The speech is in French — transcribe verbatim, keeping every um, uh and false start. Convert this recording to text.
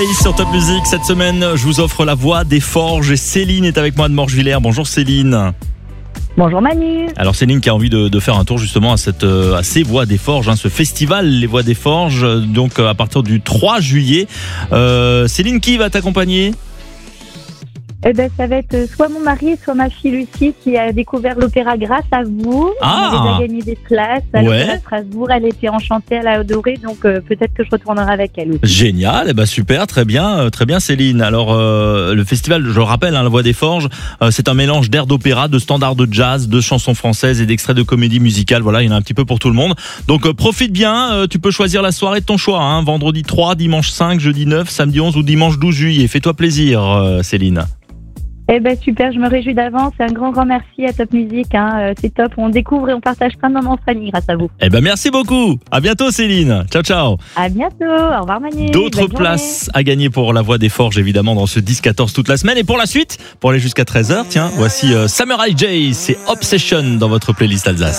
Sur Top Music, cette semaine, je vous offre la voix des Forges et Céline est avec moi de Morgevillers. Bonjour Céline. Bonjour Manu. Alors Céline qui a envie de, de faire un tour justement à, cette, à ces Voix des Forges, hein, ce festival Les Voix des Forges, donc à partir du trois juillet. Euh, Céline, qui va t'accompagner ? Eh ben, ça va être soit mon mari, soit ma fille Lucie qui a découvert l'opéra grâce à vous. Ah. On a déjà gagné des places à Ouais. l'opéra de Strasbourg. Elle était enchantée, elle a adoré, donc euh, peut-être que je retournerai avec elle aussi. Génial, eh ben super, très bien, euh, très bien Céline. Alors euh, le festival, je le rappelle, hein, La Voix des Forges, euh, c'est un mélange d'airs d'opéra, de standards de jazz, de chansons françaises et d'extraits de comédie musicale. Voilà, il y en a un petit peu pour tout le monde. Donc euh, profite bien, euh, tu peux choisir la soirée de ton choix, hein, vendredi trois, dimanche cinq, jeudi neuf, samedi onze ou dimanche douze juillet. Fais-toi plaisir euh, Céline. Eh ben super, je me réjouis d'avance. Un grand grand merci à Top Music, hein. euh, c'est top. On découvre et on partage plein de moments en famille grâce à vous. Eh ben merci beaucoup. À bientôt Céline. Ciao ciao. À bientôt. Au revoir Manu. D'autres Bonne places à gagner pour La Voix des Forges évidemment dans ce dix quatorze toute la semaine. Et pour la suite, pour aller jusqu'à treize heures, tiens, voici euh, Samurai J, c'est Obsession dans votre playlist Alsace.